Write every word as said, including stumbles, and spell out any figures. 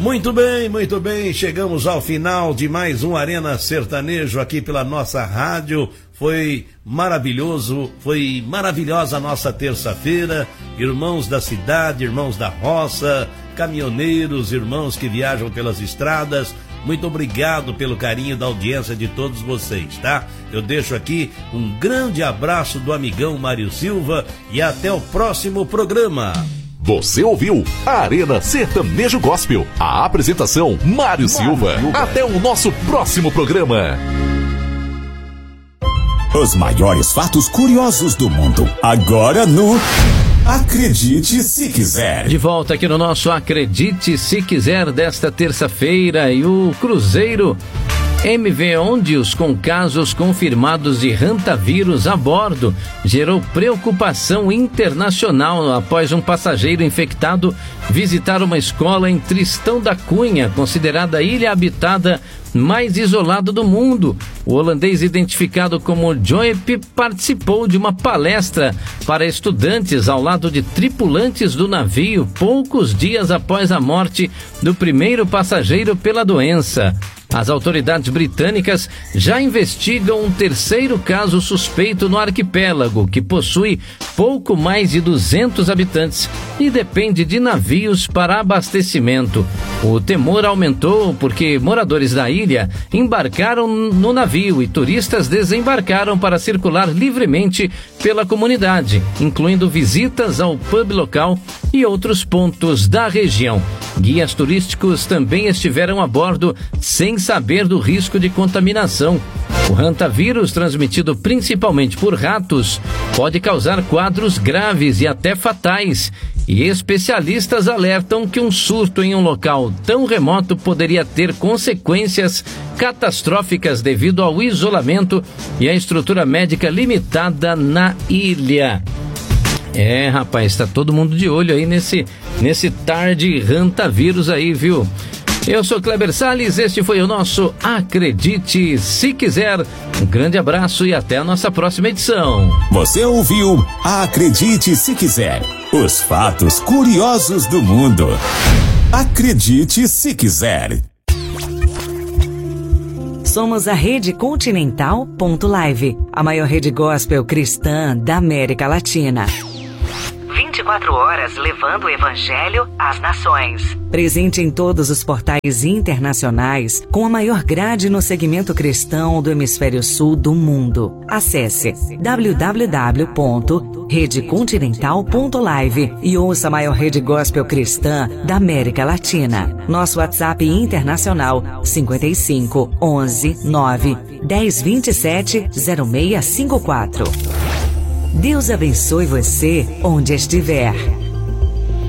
Muito bem, muito bem, chegamos ao final de mais um Arena Sertanejo aqui pela nossa rádio. Foi maravilhoso, foi maravilhosa a nossa terça-feira. Irmãos da cidade, irmãos da roça, caminhoneiros, irmãos que viajam pelas estradas, muito obrigado pelo carinho da audiência de todos vocês, tá? Eu deixo aqui um grande abraço do amigão Mário Silva e até o próximo programa. Você ouviu Arena Sertanejo Gospel. A apresentação, Mário Silva. Até o nosso próximo programa. Os maiores fatos curiosos do mundo. Agora no Acredite Se Quiser. De volta aqui no nosso Acredite Se Quiser desta terça-feira. E o Cruzeiro M V Ondios, com casos confirmados de hantavírus a bordo, gerou preocupação internacional após um passageiro infectado visitar uma escola em Tristão da Cunha, considerada a ilha habitada mais isolada do mundo. O holandês, identificado como Joep, participou de uma palestra para estudantes ao lado de tripulantes do navio poucos dias após a morte do primeiro passageiro pela doença. As autoridades britânicas já investigam um terceiro caso suspeito no arquipélago, que possui pouco mais de duzentos habitantes e depende de navios para abastecimento. O temor aumentou porque moradores da ilha embarcaram no navio e turistas desembarcaram para circular livremente pela comunidade, incluindo visitas ao pub local e outros pontos da região. Guias turísticos também estiveram a bordo sem saber do risco de contaminação. O hantavírus, transmitido principalmente por ratos, pode causar quadros graves e até fatais. E especialistas alertam que um surto em um local tão remoto poderia ter consequências catastróficas devido ao isolamento e à estrutura médica limitada na ilha. É, rapaz, tá todo mundo de olho aí nesse, nesse tarde hantavírus aí, viu? Eu sou Kleber Salles, este foi o nosso Acredite Se Quiser. Um grande abraço e até a nossa próxima edição. Você ouviu Acredite Se Quiser. Os fatos curiosos do mundo. Acredite Se Quiser. Somos a Rede Continental ponto live, a maior rede gospel cristã da América Latina. vinte e quatro horas levando o evangelho às nações. Presente em todos os portais internacionais, com a maior grade no segmento cristão do hemisfério sul do mundo. Acesse w w w ponto rede continental ponto live e ouça a maior rede gospel cristã da América Latina. Nosso WhatsApp internacional cinquenta e cinco, onze, nove, dez, vinte e sete, zero seis cinco quatro. Deus abençoe você onde estiver.